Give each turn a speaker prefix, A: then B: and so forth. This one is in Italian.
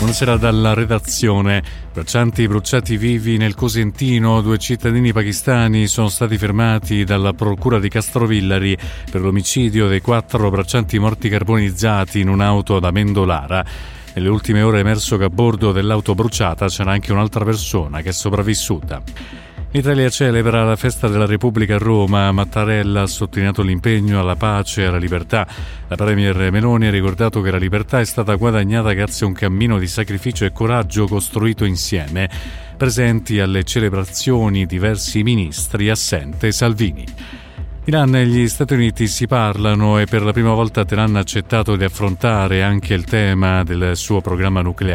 A: Buonasera dalla redazione. Braccianti bruciati vivi nel Cosentino. 2 cittadini pakistani sono stati fermati dalla procura di Castrovillari per l'omicidio dei 4 braccianti morti carbonizzati in un'auto ad Amendolara. Nelle ultime ore è emerso che a bordo dell'auto bruciata c'era anche un'altra persona che è sopravvissuta. L'Italia celebra la festa della Repubblica a Roma. Mattarella ha sottolineato l'impegno alla pace e alla libertà. La premier Meloni ha ricordato che la libertà è stata guadagnata grazie a un cammino di sacrificio e coraggio costruito insieme. Presenti alle celebrazioni diversi ministri, assente Salvini. Iran e gli Stati Uniti si parlano e per la prima volta Teheran ha accettato di affrontare anche il tema del suo programma nucleare.